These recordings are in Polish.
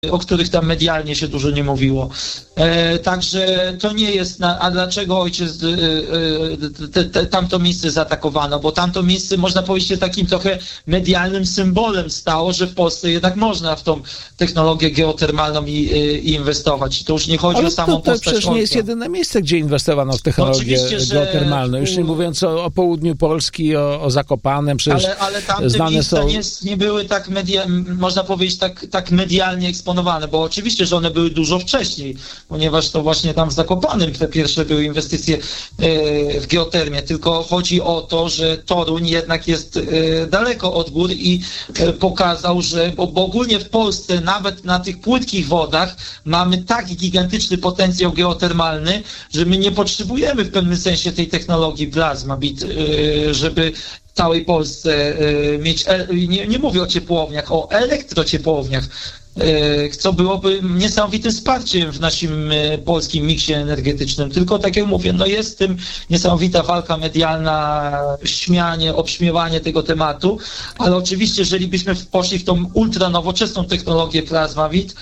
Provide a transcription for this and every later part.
o których tam medialnie się dużo nie mówiło. Także to nie jest... A dlaczego ojciec tamto miejsce zaatakowano? Bo tamto miejsce, można powiedzieć, takim trochę medialnym symbolem stało, że w Polsce jednak można w tą technologię geotermalną i inwestować. I to już nie chodzi o samą postać. To przecież nie jest jedyne miejsce, gdzie inwestowano w technologię geotermalną. Już nie mówiąc o południu Polski, o Zakopanem. Ale tamte miejsca nie były tak można powiedzieć tak medialnie eksponowane, bo oczywiście, że one były dużo wcześniej, ponieważ to właśnie tam w Zakopanem te pierwsze były inwestycje w geotermię, tylko chodzi o to, że Toruń jednak jest daleko od gór i pokazał, że bo ogólnie w Polsce nawet na tych płytkich wodach mamy tak gigantyczny potencjał geotermalny, że my nie potrzebujemy w pewnym sensie tej technologii Plasmabit, żeby w całej Polsce mieć, nie mówię o ciepłowniach, o elektrociepłowniach, co byłoby niesamowitym wsparciem w naszym polskim miksie energetycznym. Tylko tak jak mówię, jest w tym niesamowita walka medialna, obśmiewanie tego tematu, ale oczywiście, jeżeli byśmy poszli w tą ultranowoczesną technologię Plasmabit,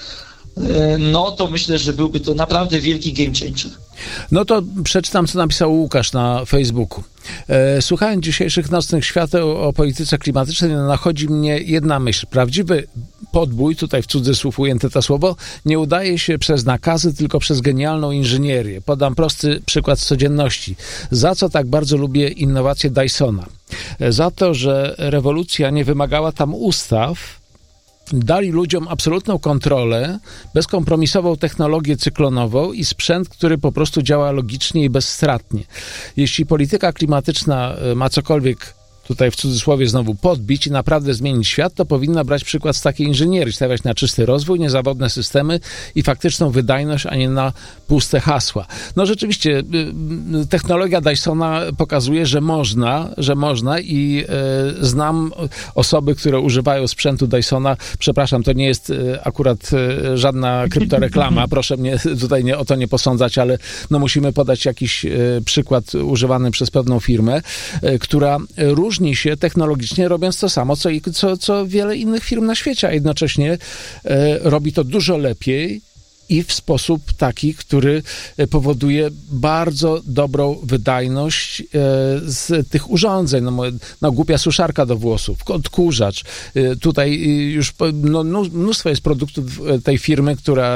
to myślę, że byłby to naprawdę wielki game changer. No to przeczytam, co napisał Łukasz na Facebooku. Słuchając dzisiejszych nocnych świateł o polityce klimatycznej, nachodzi mnie jedna myśl. Prawdziwy podbój, tutaj w cudzysłów ujęte to słowo, nie udaje się przez nakazy, tylko przez genialną inżynierię. Podam prosty przykład z codzienności. Za co tak bardzo lubię innowacje Dysona? Za to, że rewolucja nie wymagała tam ustaw, dali ludziom absolutną kontrolę, bezkompromisową technologię cyklonową i sprzęt, który po prostu działa logicznie i bezstratnie. Jeśli polityka klimatyczna ma cokolwiek, tutaj w cudzysłowie znowu, podbić i naprawdę zmienić świat, to powinna brać przykład z takiej inżynierii, stawiać na czysty rozwój, niezawodne systemy i faktyczną wydajność, a nie na puste hasła. Rzeczywiście, technologia Dysona pokazuje, że można i znam osoby, które używają sprzętu Dysona. Przepraszam, to nie jest akurat żadna kryptoreklama, proszę mnie tutaj o to nie posądzać, ale musimy podać jakiś przykład używany przez pewną firmę, która różni się technologicznie, robiąc to samo, co wiele innych firm na świecie, a jednocześnie robi to dużo lepiej i w sposób taki, który powoduje bardzo dobrą wydajność z tych urządzeń. Głupia suszarka do włosów, odkurzacz. Tutaj już mnóstwo jest produktów tej firmy,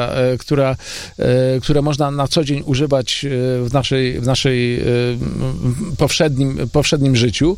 które można na co dzień używać w naszej powszednim życiu,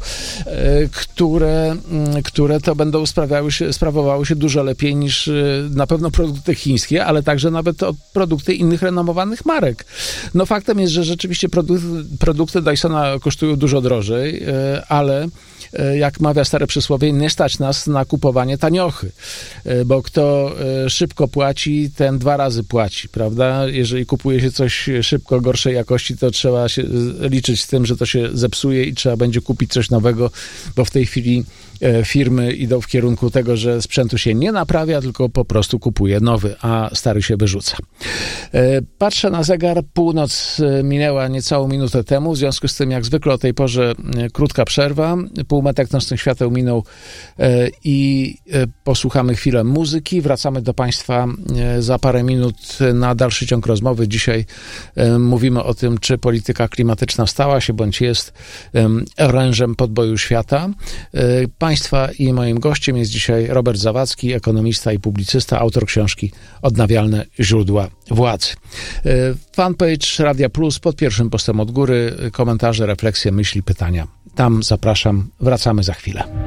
które to będą sprawowały się dużo lepiej niż na pewno produkty chińskie, ale także nawet produkty innych renomowanych marek. Faktem jest, że rzeczywiście produkty Dysona kosztują dużo drożej, ale jak mawia stare przysłowie, nie stać nas na kupowanie taniochy, bo kto szybko płaci, ten 2 razy płaci, prawda? Jeżeli kupuje się coś szybko, gorszej jakości, to trzeba się liczyć z tym, że to się zepsuje i trzeba będzie kupić coś nowego, bo w tej chwili firmy idą w kierunku tego, że sprzętu się nie naprawia, tylko po prostu kupuje nowy, a stary się wyrzuca. Patrzę na zegar, północ minęła niecałą minutę temu, w związku z tym jak zwykle o tej porze krótka przerwa, półmetek nocnych świateł minął i posłuchamy chwilę muzyki. Wracamy do Państwa za parę minut na dalszy ciąg rozmowy. Dzisiaj mówimy o tym, czy polityka klimatyczna stała się, bądź jest orężem podboju świata. Państwa i moim gościem jest dzisiaj Robert Zawadzki, ekonomista i publicysta, autor książki Odnawialne źródła władzy. Fanpage Radia Plus pod pierwszym postem od góry, komentarze, refleksje, myśli, pytania. Tam zapraszam, wracamy za chwilę.